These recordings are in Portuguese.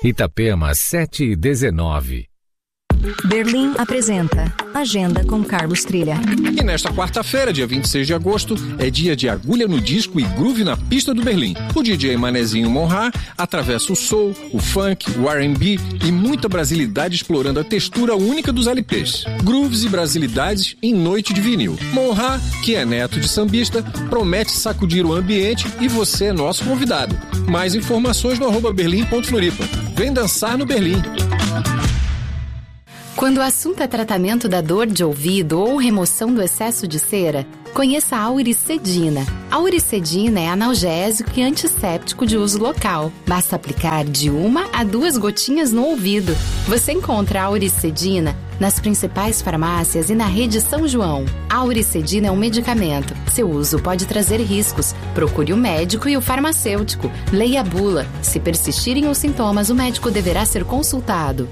Itapema 7:19. Berlim apresenta Agenda com Carlos Trilha. E nesta quarta-feira, dia 26 de agosto, é dia de agulha no disco e groove na pista do Berlim. O DJ Manezinho Monra atravessa o soul, o funk, o R&B e muita brasilidade explorando a textura única dos LPs. Grooves e brasilidades em noite de vinil. Monra, que é neto de sambista, promete sacudir o ambiente e você é nosso convidado. Mais informações no @berlim.floripa. Vem dançar no Berlim. Quando o assunto é tratamento da dor de ouvido ou remoção do excesso de cera, conheça a Auricedina. A Auricedina é analgésico e antisséptico de uso local. Basta aplicar de 1 a 2 gotinhas no ouvido. Você encontra a Auricedina nas principais farmácias e na rede São João. A Auricedina é um medicamento. Seu uso pode trazer riscos. Procure o médico e o farmacêutico. Leia a bula. Se persistirem os sintomas, o médico deverá ser consultado.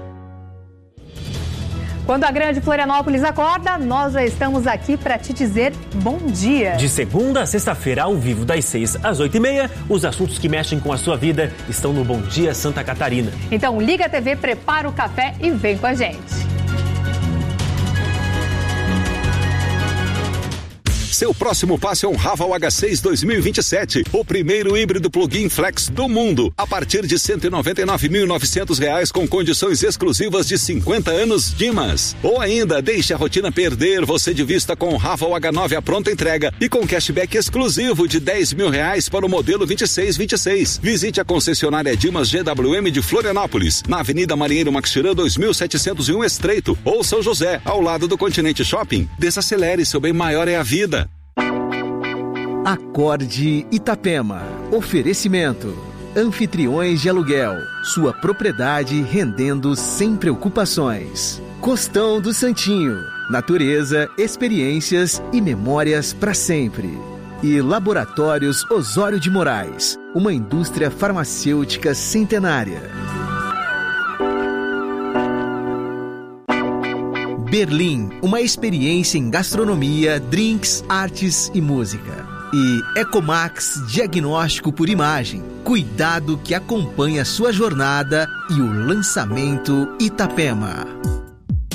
Quando a grande Florianópolis acorda, nós já estamos aqui para te dizer bom dia. De segunda a sexta-feira, ao vivo, das 6 às 8h30, os assuntos que mexem com a sua vida estão no Bom Dia Santa Catarina. Então liga a TV, prepara o café e vem com a gente. Seu próximo passo é um Raval H6 2027, o primeiro híbrido plug-in flex do mundo, a partir de R$ 199.900 com condições exclusivas de 50 anos Dimas. Ou ainda, deixe a rotina perder você de vista com o Raval H9 à pronta entrega e com cashback exclusivo de R$10.000 para o modelo 2626. Visite a concessionária Dimas GWM de Florianópolis, na Avenida Marinheiro Maxirã 2701 Estreito, ou São José, ao lado do Continente Shopping. Desacelere, seu bem maior é a vida. Acorde Itapema. Oferecimento. Anfitriões de aluguel. Sua propriedade rendendo sem preocupações. Costão do Santinho. Natureza, experiências e memórias para sempre. E Laboratórios Osório de Moraes. Uma indústria farmacêutica centenária. Berlim, uma experiência em gastronomia, drinks, artes e música. E Ecomax Diagnóstico por Imagem. Cuidado que acompanha sua jornada e o lançamento Itapema.